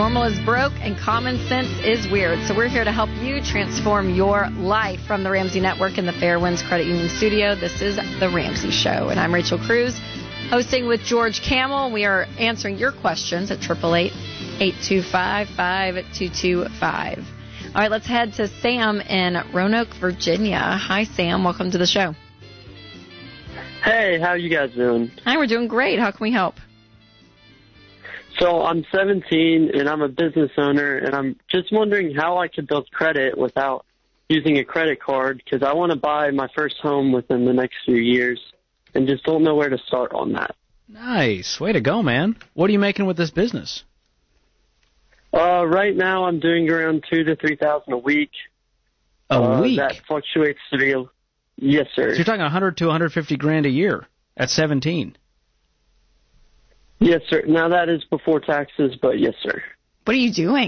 Normal is broke and common sense is weird. So we're here to help you transform your life. From the Ramsey Network in the Fairwinds Credit Union studio, this is The Ramsey Show. And I'm Rachel Cruz, hosting with George Camel. We are answering your questions at 888-825-5225. All right, let's head to Sam in Roanoke, Virginia. Hi, Sam. Welcome to the show. Hey, how you guys doing? Hi, we're doing great. How can we help? So I'm 17, and I'm a business owner, and I'm just wondering how I could build credit without using a credit card, because I want to buy my first home within the next few years and just don't know where to start on that. Nice. Way to go, man. What are you making with this business? Right now I'm doing around $2,000 to $3,000 a week. A week? That fluctuates to be... Yes, sir. So you're talking 100 to 150 grand a year at 17. Yes, sir. Now, that is before taxes, but yes, sir. What are you doing?